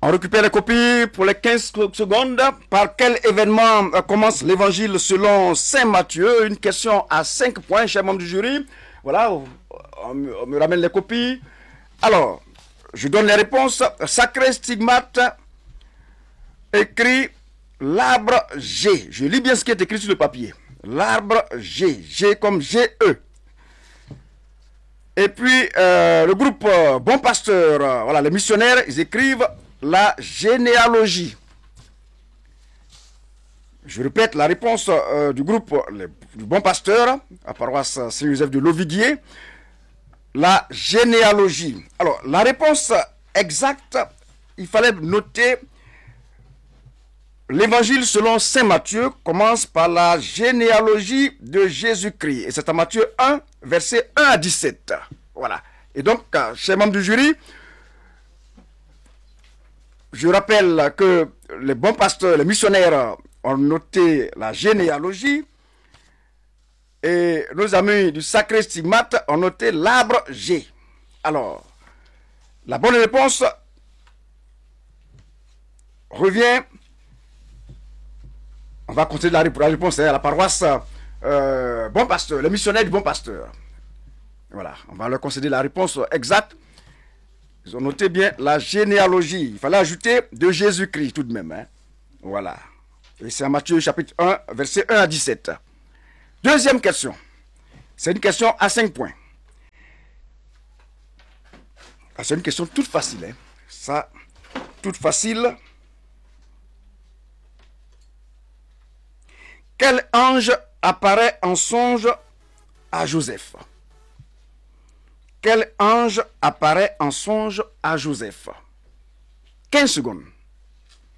On récupère les copies pour les 15 secondes. Par quel événement commence l'évangile selon Saint Matthieu? Une question à 5 points, chers membres du jury. Voilà, on me ramène les copies. Alors, je donne les réponses. Sacré stigmate écrit l'arbre G. Je lis bien ce qui est écrit sur le papier. L'arbre G. G comme G-E. Et puis, le groupe Bon Pasteur, voilà, les missionnaires, ils écrivent la généalogie. Je répète la réponse du groupe du Bon Pasteur, à paroisse Saint-Joseph de Loviguier. La généalogie. Alors, la réponse exacte, il fallait noter l'évangile selon Saint Matthieu commence par la généalogie de Jésus-Christ. Et c'est à Matthieu 1, versets 1 à 17. Voilà. Et donc, chers membres du jury, je rappelle que les bons pasteurs, les missionnaires ont noté la généalogie. Et nos amis du Sacré Stigmate ont noté l'arbre G. Alors, la bonne réponse revient. On va considérer la réponse à la paroisse Bon Pasteur, les missionnaires du Bon Pasteur. Voilà, on va leur considérer la réponse exacte. Ils ont noté bien la généalogie. Il fallait ajouter de Jésus-Christ tout de même. Hein. Voilà. Et c'est en Matthieu chapitre 1, verset 1 à 17. Deuxième question. C'est une question à 5 points. C'est une question toute facile. Hein. Ça, toute facile. Quel ange apparaît en songe à Joseph? Quel ange apparaît en songe à Joseph? 15 secondes.